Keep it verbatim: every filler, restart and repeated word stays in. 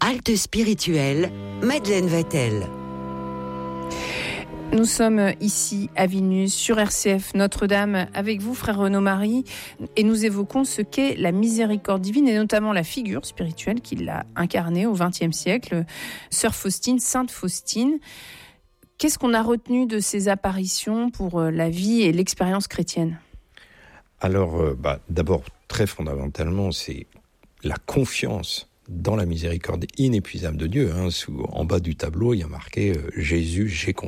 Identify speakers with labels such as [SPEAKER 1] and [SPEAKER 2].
[SPEAKER 1] Halte spirituelle, Madeleine Vatel.
[SPEAKER 2] Nous sommes ici à Vilnius, sur R C F Notre-Dame, avec vous, frère Renaud-Marie, et nous évoquons ce qu'est la miséricorde divine, et notamment la figure spirituelle qui l'a incarnée au vingtième siècle, Sœur Faustine, Sainte Faustine. Qu'est-ce qu'on a retenu de ces apparitions pour la vie et l'expérience chrétienne ?
[SPEAKER 3] Alors, euh, bah, d'abord, très fondamentalement, c'est la confiance dans la miséricorde inépuisable de Dieu. Hein. Sous, en bas du tableau, il y a marqué euh, « Jésus, j'ai confiance ».